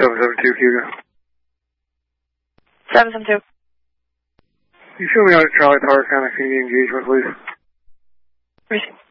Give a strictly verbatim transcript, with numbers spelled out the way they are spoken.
seven seven two, Hugo. seven seven two. Can you show me on Charlie Tower, kind of C D engagement, please? Receive.